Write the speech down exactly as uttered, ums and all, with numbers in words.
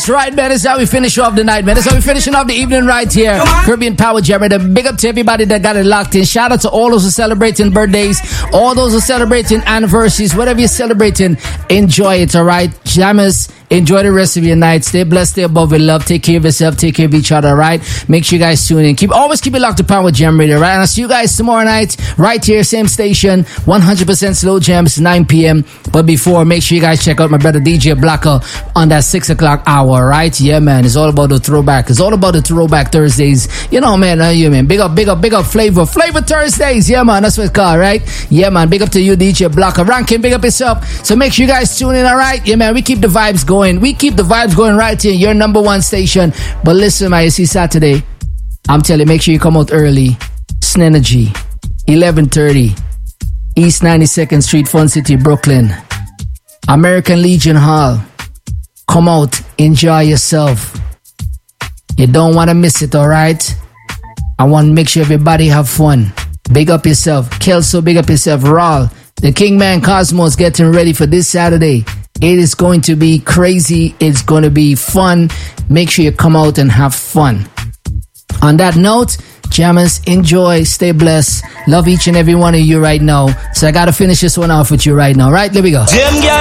That's right, man. That's how we finish off the night, man. That's how we finishing off the evening right here. Caribbean Power Jam. Big up to everybody that got it locked in. Shout out to all those who are celebrating birthdays, all those who are celebrating anniversaries, whatever you're celebrating, enjoy it, all right? Jammers, enjoy the rest of your night. Stay blessed, stay above with love. Take care of yourself, take care of each other, all right? Make sure you guys tune in. Keep Always keep it locked to Power Jam Radio, right? And I'll see you guys tomorrow night, right here, same station, one hundred percent Slow Jams, nine p.m. But before, make sure you guys check out my brother D J Blacker on that six o'clock hour, right? Yeah, man. It's all about the throwback. It's all about the throwback Thursdays. You know, man. Uh, you, man. Big up, big up, big up Flavor. Flavor Thursdays. Yeah, man. That's what it's called, right? Yeah, man. Big up to you, D J Blacker. Ranking, big up yourself. So make sure you guys tune in, all right? Yeah, man. We keep the vibes going. We keep the vibes going right here. Your number one station. But listen, man. You see Saturday. I'm telling you, make sure you come out early. Snenergy. eleven thirty. East ninety-second Street, Fun City, Brooklyn. American Legion Hall. Come out, enjoy yourself. You don't want to miss it, all right? I want to make sure everybody have fun. Big up yourself. Kelso, big up yourself. Raul, the Kingman Cosmos getting ready for this Saturday. It is going to be crazy. It's going to be fun. Make sure you come out and have fun. On that note, jammers, enjoy, stay blessed. Love each and every one of you right now. So I got to finish this one off with you right now. Right, there we go.